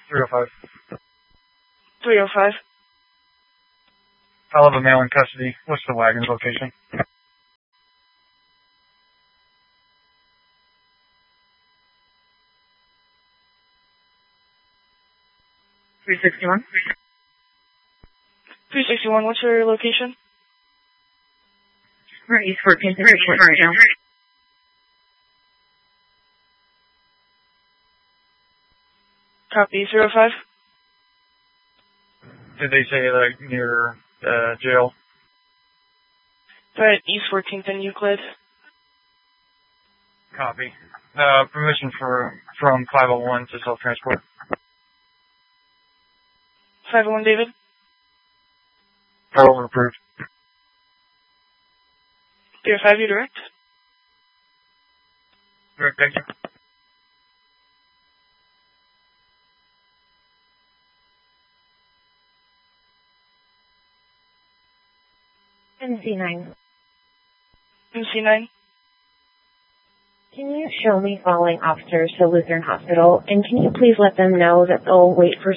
305. 305. I'll have a male in custody. What's the wagon's location? $361. 361, what's your location? We're East 14th right now. Copy, 05. Did they say like near jail? Right, East 14th and Euclid. Copy. Permission from 501 to self-transport. 501, David. 501 approved. 305, you direct. Direct, thank you. MC9. MC9. Can you show me following officers to Lutheran Hospital, and can you please let them know that they'll wait for